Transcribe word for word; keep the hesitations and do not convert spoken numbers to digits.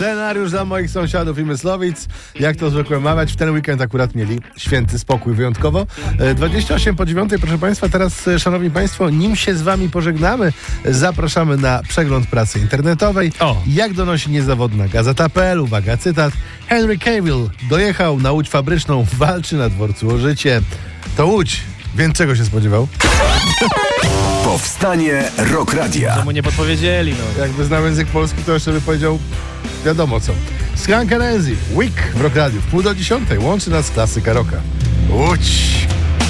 Scenariusz dla moich sąsiadów i Myslowic. Jak to zwykle mawiać, w ten weekend akurat mieli święty spokój wyjątkowo. dwadzieścia osiem po dziewiątej, proszę Państwa. Teraz, szanowni Państwo, nim się z Wami pożegnamy, zapraszamy na przegląd prasy internetowej. O. Jak donosi niezawodna Gazeta kropka pe el, uwaga, cytat: Henry Cavill dojechał na Łódź Fabryczną, walczy na dworcu o życie. To Łódź, więc czego się spodziewał? Powstanie Rock Radia. To mu nie podpowiedzieli, no. Jakby znał język polski, to jeszcze by powiedział wiadomo co. Skunk Anansi, Week w Rock Radiu. W pół do dziesiątej łączy nas klasyka rocka. Łódź!